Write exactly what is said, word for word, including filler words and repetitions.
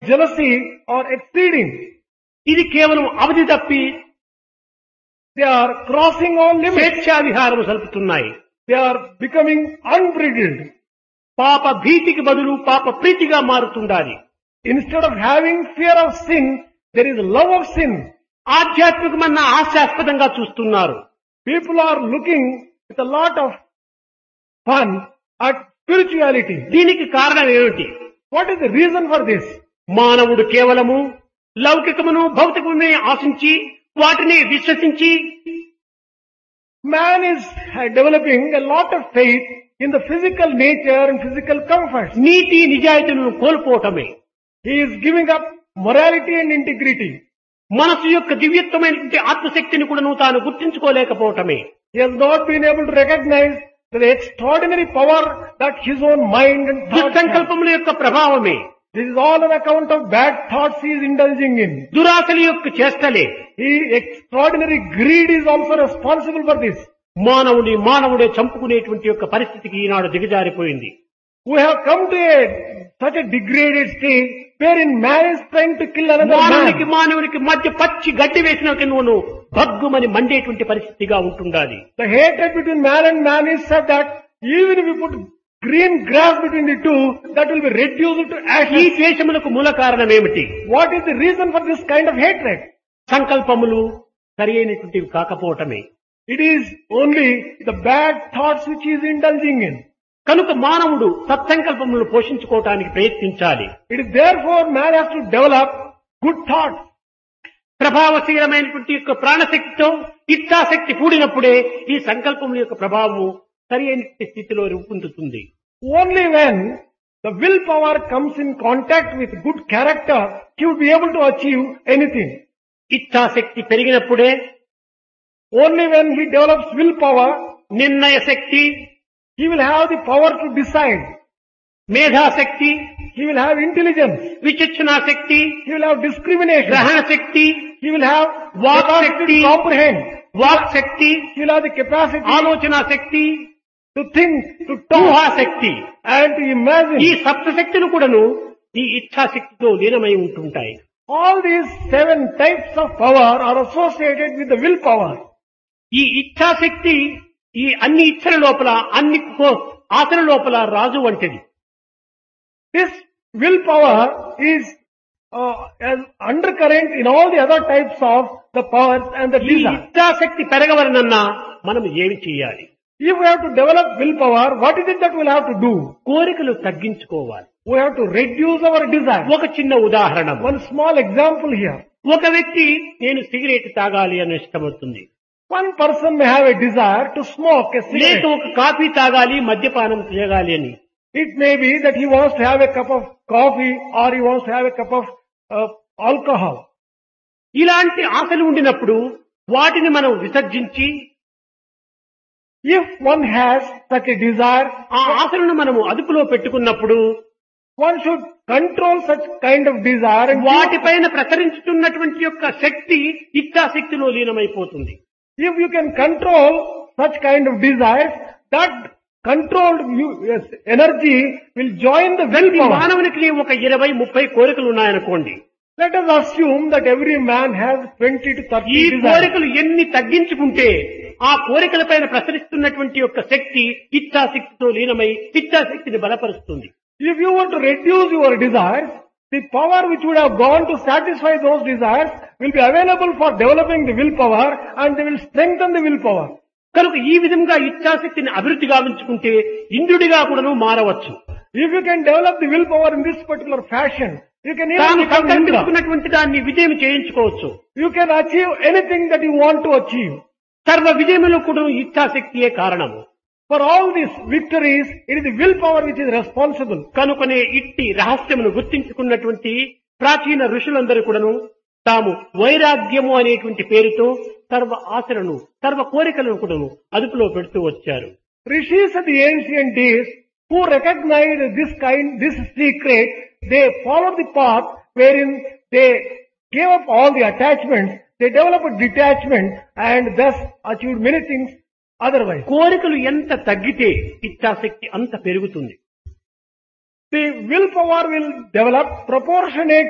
jealousy or exceeding. ఇది కేవలం అవధి తప్పి They are crossing all limits. స్వేచ్ఛా విహారము సలుపుతున్నాయి. They are becoming unbridled. పాప భీతికి బదులు పాప ప్రీతిగా మారుతుండాలి. Instead of having fear of sin, there is love of sin. ఆధ్యాత్మికమన్న హాస్యాస్పదంగా చూస్తున్నారు. People are looking with a lot of fun at spirituality. దీనికి కారణం ఏమిటి? What is the reason for this? మానవుడు కేవలము లౌకికమును భౌతికమునే ఆశించి వాటిని విశ్వసించి Man is uh, developing a lot of faith in the physical nature and physical comforts. NITI నిజాయితీలను కోల్పోవటమే. He is giving up morality and integrity. మనసు యొక్క దివ్యత్వమైనటువంటి ఆత్మశక్తిని కూడా తాను గుర్తించుకోలేకపోవటమే. He has not been able to recognize the extraordinary power that his own mind and thoughts have. దుస్సంకల్పముల యొక్క ప్రభావమే. This is all on account of bad thoughts he is indulging in. దురాశల యొక్క చేష్టలే. He extraordinary greed is also responsible for this. మానవుని మానవుడే చంపుకునేటువంటి యొక్క పరిస్థితికి ఈనాడు దిగజారిపోయింది. We have come to a such a degraded state wherein man is trying to kill another మానవునికి man. మానవునికి మధ్య పచ్చి గడ్డి వేసిన నువ్వు భగ్గుమని మండేటువంటి పరిస్థితిగా ఉంటుండాలి. The hatred between man and man is such that even if you put green grass between the two, that will be reduced to ఈ ashes. ద్వేషములకు మూల కారణం ఏమిటి? What is the reason for this kind of hatred? సంకల్పములు సరి అయినటువంటివి కాకపోవటమే. It is only the bad thoughts which he is indulging in. కనుక మానవుడు సత్సంకల్పములను పోషించుకోవటానికి ప్రయత్నించాలి. It is therefore man has to develop good thoughts. ప్రభావశీలమైనటువంటి యొక్క ప్రాణశక్తితో ఇచ్ఛాశక్తి కూడినప్పుడే ఈ సంకల్పముల యొక్క ప్రభావము సరి అయిన స్థితిలో రూపొందుతుంది. Only when the willpower comes in contact with good character, he will be able to achieve anything. ఇచ్ఛాశక్తి పెరిగినప్పుడే Only when he develops willpower, నిర్ణయ శక్తి, he will have the power to decide. మేధాశక్తి, He will have intelligence. విచక్షణా Shakti, He will have discrimination. గ్రహణ శక్తి, He will have Vak capacity Shakti. to comprehend. Walk Shakti, He will have the capacity ఆలోచన శక్తి, to think, to talk, ఊహాశక్తి. and to ఈ imagine. సప్తశక్తులు కూడాను ఈ ఇచ్ఛాశక్తితో లీనమై ఉంటుంటాయి. All these seven types of power are associated with the willpower. ఈ ఇచ్ఛాశక్తి ఈ అన్ని ఇచ్చల లోపల అన్ని కో- ఆశల లోపల రాజు వంటిది. This willpower is uh, an undercurrent in all the other types of the powers and the ఈ desire. ఇచ్ఛాశక్తి పెరగవలనన్నా మనం ఏమి చేయాలి? If we have to develop willpower, what is it that we'll have to do? కోరికలు తగ్గించుకోవాలి. We have to reduce our desire. ఒక చిన్న ఉదాహరణ. One small example here. ఒక వ్యక్తి నేను సిగరెట్ తాగాలి అని ఇష్టమవుతుంది, One person may have a desire to smoke a లేక cigarette. ఒక కాఫీ తాగాలి, మద్యపానం చేయాలి అని. It may be that he wants to have a cup of coffee or he wants to have a cup of uh, alcohol. ఇలాంటి ఆశలు ఉండినప్పుడు వాటిని మనం విసర్జించి If one has such a desire, ఆ ఆశలను మనము అదుపులో పెట్టుకున్నప్పుడు one should control such kind of desire and వాటిపైన ప్రసరించుతున్నటువంటి యొక్క శక్తి ఇచ్ఛాశక్తిలో లీనమైపోతుంది. if you can control such kind of desires, that controlled you- yes, energy will join the ఈ willpower. మానవునికి ఒక ఇరవై ముప్పై కోరికలు ఉన్నాయనుకోండి. Let us assume that every man has twenty to ఈ thirty desires. కోరికలు ఎన్ని తగ్గించుకుంటే ఆ కోరికలపైన ప్రసరిస్తున్నటువంటి యొక్క శక్తి ఇచ్ఛాశక్తితో లీనమై ఇచ్ఛాశక్తిని బలపరుస్తుంది. If you want to reduce your desires, the power which would have gone to satisfy those desires will be available for developing the willpower and they will strengthen the willpower. కనుక ఈ విధంగా ఇచ్ఛాశక్తిని అభివృద్ధి గావించుకుంటే ఇంద్రుడిగా కూడాను మారవచ్చు. If you can develop the willpower in this particular fashion, you can even తాను become Indra. సంకల్పించుకున్నటువంటి దాన్ని విజయం చేయించుకోవచ్చు. You can achieve anything that you want to achieve. సర్వ విజయములు కూడా ఇచ్ఛాశక్తియే కారణము. For all these victories, it is the willpower which is responsible. కనుకనే ఇట్టి రహస్యమును గుర్తించుకున్నటువంటి ప్రాచీన ఋషులందరూ కూడాను తాము వైరాగ్యము అనేటువంటి పేరుతో సర్వ ఆశలను సర్వ కోరికలను కూడాను అదుపులో పెడుతూ వచ్చారు. Rishis of the ancient days who recognized this kind, this secret, they followed the path wherein they gave up all the attachments, they developed detachment and thus achieved many things otherwise. కోరికలు ఎంత తగ్గితే ఇచ్ఛాశక్తి అంత పెరుగుతుంది. The willpower will develop proportionate